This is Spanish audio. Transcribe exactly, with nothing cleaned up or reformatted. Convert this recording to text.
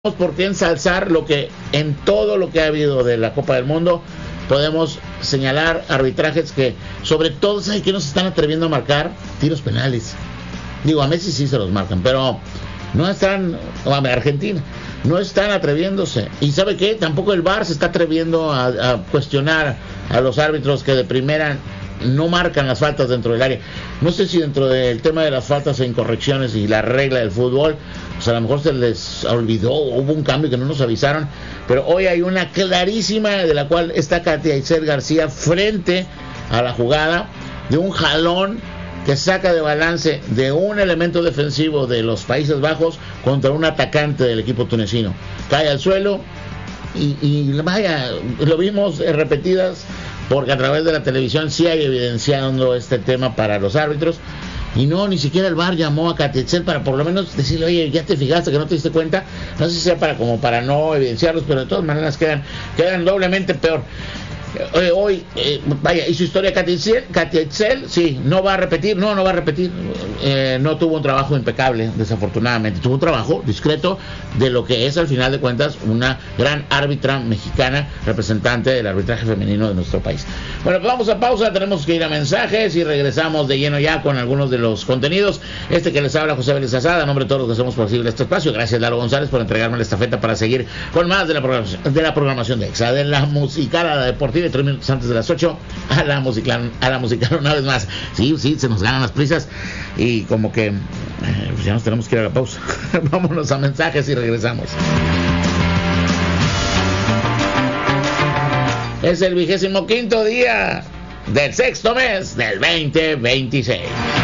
por qué ensalzar lo que en todo lo que ha habido de la Copa del Mundo podemos señalar arbitrajes que sobre todo ¿sabe qué nos están atreviendo a marcar? Tiros penales. Digo, a Messi sí se los marcan, pero no están, o a Argentina, no están atreviéndose. Y ¿sabe qué? Tampoco el V A R se está atreviendo a, a cuestionar a los árbitros que de primera no marcan las faltas dentro del área. No sé si dentro del tema de las faltas e incorrecciones y la regla del fútbol, pues a lo mejor se les olvidó, hubo un cambio que no nos avisaron, pero hoy hay una clarísima de la cual está Katia Itzel García frente a la jugada de un jalón que saca de balance de un elemento defensivo de los Países Bajos contra un atacante del equipo tunecino. Cae al suelo y, y vaya, lo vimos en repetidas, porque a través de la televisión sí hay evidenciando este tema para los árbitros, y no, ni siquiera el V A R llamó a Katia Itzel para por lo menos decirle, oye, ya te fijaste que no te diste cuenta. No sé si sea para como para no evidenciarlos, pero de todas maneras quedan, quedan doblemente peor. Eh, hoy, eh, vaya, y su historia Katia Itzel, Katia Itzel, sí, no va a repetir, no, no va a repetir, eh, no tuvo un trabajo impecable, desafortunadamente, tuvo un trabajo discreto de lo que es al final de cuentas una gran árbitra mexicana, representante del arbitraje femenino de nuestro país. Bueno, pues vamos a pausa, tenemos que ir a mensajes y regresamos de lleno ya con algunos de los contenidos. Este que les habla José Vélez Azada, a nombre de todos los que hacemos posible este espacio. Gracias Lalo González por entregarme la estafeta para seguir con más de la programación de la, programación de EXA, de la musical a la deportiva. Tres minutos antes de las ocho a la musical, a la musical una vez más. Sí, sí, se nos ganan las prisas y como que eh, pues ya nos tenemos que ir a la pausa. Vámonos a mensajes y regresamos. Es el vigésimo quinto día del sexto mes del veinte veintiséis.